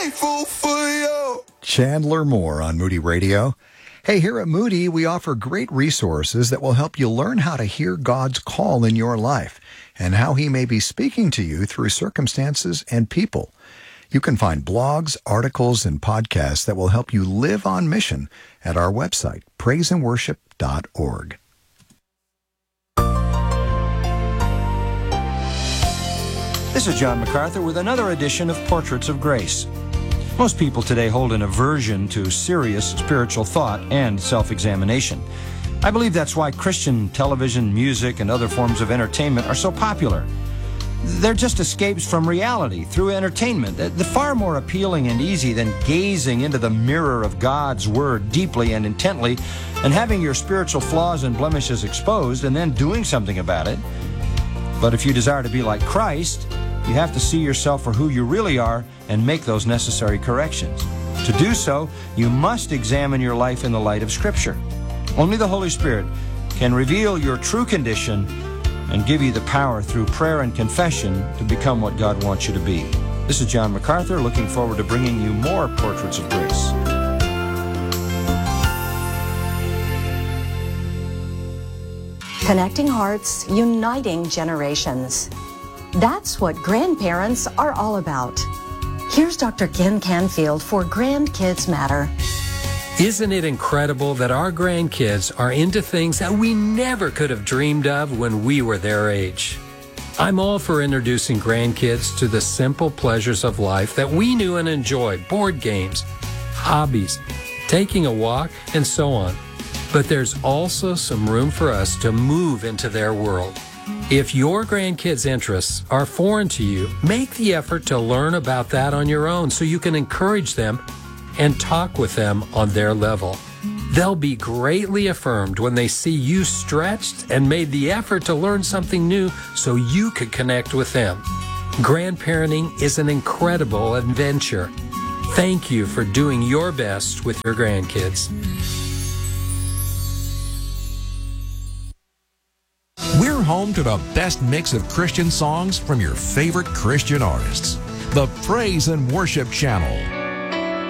grateful for you. Chandler Moore on Moody Radio. Hey, here at Moody, we offer great resources that will help you learn how to hear God's call in your life and how He may be speaking to you through circumstances and people. You can find blogs, articles, and podcasts that will help you live on mission at our website, praiseandworship.org. This is John MacArthur with another edition of Portraits of Grace. Most people today hold an aversion to serious spiritual thought and self-examination. I believe that's why Christian television, music, and other forms of entertainment are so popular. They're just escapes from reality through entertainment. They're far more appealing and easy than gazing into the mirror of God's Word deeply and intently and having your spiritual flaws and blemishes exposed and then doing something about it. But if you desire to be like Christ, you have to see yourself for who you really are and make those necessary corrections. To do so, you must examine your life in the light of Scripture. Only the Holy Spirit can reveal your true condition and give you the power through prayer and confession to become what God wants you to be. This is John MacArthur, looking forward to bringing you more Portraits of Grace. Connecting hearts, uniting generations. That's what grandparents are all about. Here's Dr. Ken Canfield for Grandkids Matter. Isn't it incredible that our grandkids are into things that we never could have dreamed of when we were their age? I'm all for introducing grandkids to the simple pleasures of life that we knew and enjoyed: board games, hobbies, taking a walk, and so on. But there's also some room for us to move into their world. If your grandkids' interests are foreign to you, make the effort to learn about that on your own so you can encourage them and talk with them on their level. They'll be greatly affirmed when they see you stretched and made the effort to learn something new so you could connect with them. Grandparenting is an incredible adventure. Thank you for doing your best with your grandkids. We're home to the best mix of Christian songs from your favorite Christian artists. The Praise and Worship Channel.